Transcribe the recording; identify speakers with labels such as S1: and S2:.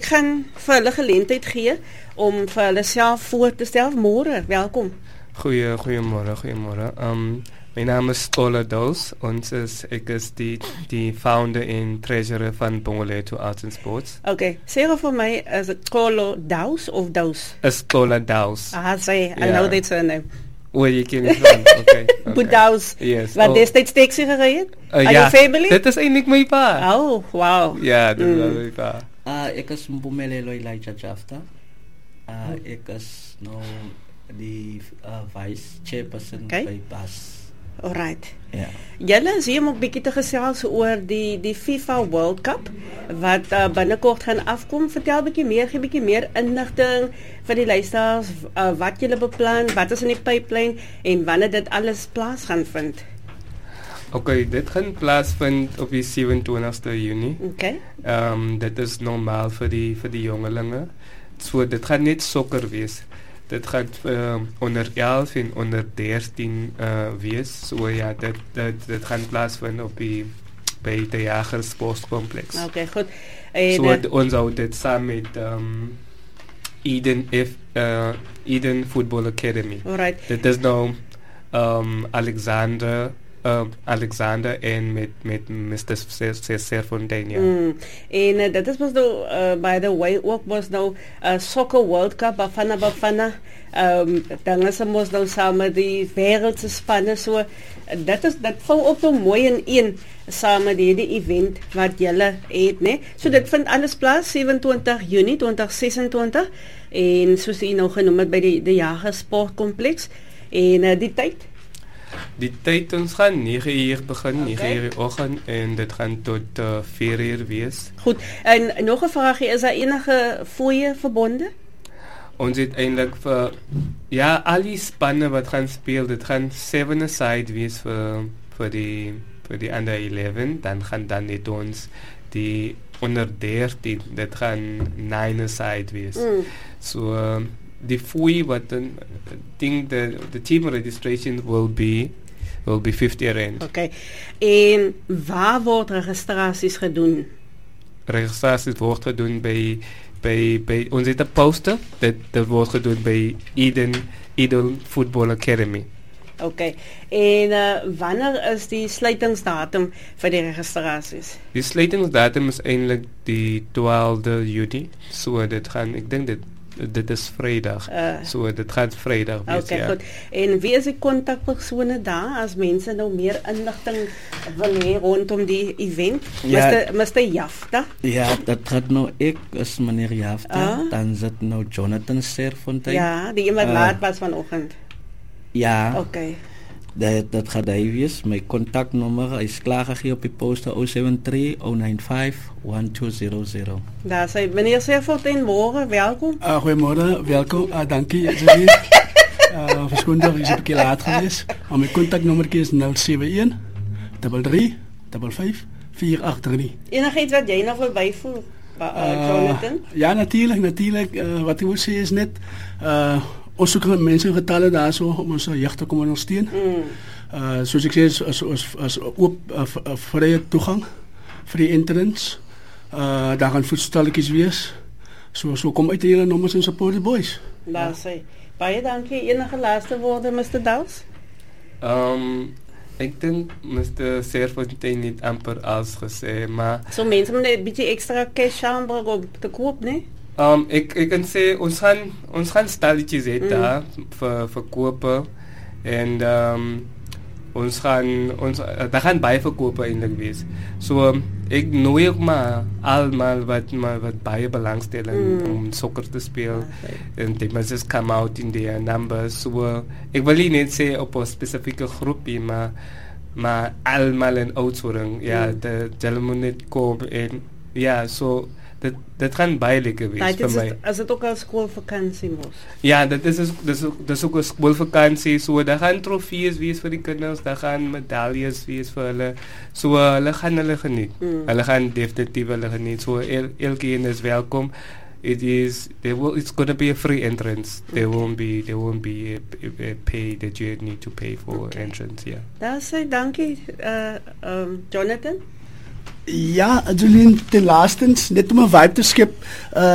S1: ek gaan vir hulle geleentheid gee om vir hulle self voor te stel. Môre, welkom.
S2: Goeiemôre. Mijn naam is Stola Dous. Ik is die founder en treasurer van Bongolethu Arts and Sports.
S1: Okay, sê gou vir my, is dit Stola Dous of Dous?
S2: Stola Dous.
S1: I know that surname.
S2: Oh, je kent het van. Okay.
S1: Dous.
S2: Yes.
S1: Wat destijds taxi gereden? Are you family?
S2: Dit is eigenlijk mijn pa.
S1: Oh, wow.
S2: Ja, dit is mijn pa.
S3: Ik is Mpumelelo Elijah Jafta. Ik is nou die vice chairperson bij PAS.
S1: Alright.
S3: Ja.
S1: Julle is hier om 'n bietjie te gesels oor die FIFA World Cup wat binnekort gaan afkom. Vertel 'n bietjie meer, gee 'n bietjie meer inligting vir die luisteraars, wat julle beplan, wat is in die pipeline en wanneer dit alles plaas gaan vind.
S2: Okay, dit gaan plaatsvinden op die 27e Juni.
S1: Okay.
S2: Dit is normaal voor die jongelingen. So, dit gaat niet sokker wees. Dit gaat onder 11 en onder 13 wees. So ja, dit gaan plaatsvinden bij de Jagers Sportcomplex.
S1: Okay, goed.
S2: So, ons houdt dit samen met Eden Football Academy.
S1: Alright.
S2: Dit is nou Alexander en met Mr. Serfontein.
S1: En dit is nou, by the way, ook was nou Soccer World Cup, Bafana. Dan is ons nou samen die wereldse spanne, so dat val ook nou mooi in een samen die event wat julle het, né? So dit vind alles plaas 27 Junie 2026 en soos jy nou genoem het by die Jagers Sportcomplex en die tyd?
S2: Die tijd ons gaan 9 uur begin, 9 uur oggend en dit gaan tot 4 uur wees.
S1: Goed, en nog 'n vraagie, is daar enige fooie verbonde?
S2: Ons het eintlik vir al die spanne wat gaan speel, dit gaan 7-a-side wees vir die under 11, dan gaan dan net ons die onder 13, dit gaan 9-a-side wees. So the fee what the team registration will be 50 rand.
S1: Okay. En waar word registrasies gedoen?
S2: Registrasies word gedoen by ons het 'n poster dat word gedoen by Eden Football Academy.
S1: Okay. En wanneer is die sluitingsdatum vir die registrasies?
S2: Die sluitingsdatum is eintlik die 12de Junie. So dit gaan, ek dink dit is vrijdag. So dit gaat vrijdag wees.
S1: Okay, goed. En wie is die kontakpersone daar as mense nou meer inligting wil hê rondom die event? Mr. Jafta?
S3: Ja, dat gaat nou ek is meneer Jafta. Dan zit nou Jonathan Serfontein.
S1: Ja, die iemand laat was vanoggend.
S3: Ja.
S1: Okay.
S3: Dat gaat hy wees. My kontaknommer is klaargegee op die poster 073-095-1200.
S1: Daar sê meneer Serfontein, môre, welkom.
S4: Goeiemôre, welkom. Dankie. Verskoon dat ek 'n bietjie laat gewees. Maar my kontaknommer is 071 33 55 483.
S1: Enigiets wat jy nog wil byvoeg, Jonathan?
S4: Ja, natuurlijk. Wat ek wil sê is net ons soek mense getalle daarso om ons jeug te kom ondersteun. Soos ek sê as oop vrye toegang, free entrance. Daar gaan voetstalletjies wees. So kom uit die hele nommers en support the boys.
S1: Daar sê. Baie dankie. Enige laaste woorde, Mr. Dous?
S2: Ek dink Mr. Serfontein het amper alles gesê, maar
S1: so mense moet 'n bietjie extra cash aanbring om te koop, né?
S2: Ik kan zeggen, ons gaan stalletjes daar voor kopen en daar gaan bijverkopen eindelijk wees. So ik nooi ook maar allemaal wat bij belangstellen om soccer te spelen. En die mensen come out in their numbers. So ik wil niet zeggen op een specifieke groepje, maar allemaal een outsourcing. Ja, de moet niet komen en ja, so dat gaan bijlijken wees voor mij.
S1: Is het ook al schoolvakantie mos?
S2: Ja, dat is ook een schoolvakantie. So, daar gaan trofees wees voor die kinders, daar gaan medailles wees voor hulle. So, hulle gaan hulle geniet. Hulle gaan definitief hulle geniet. So, elkeen is welkom. It's going to be a free entrance. There won't be a pay that you need to pay for entrance. Yeah.
S1: Daar sê dankie, Jonathan.
S4: Ja, Adeline, ten laastens, net om 'n vibe te skep,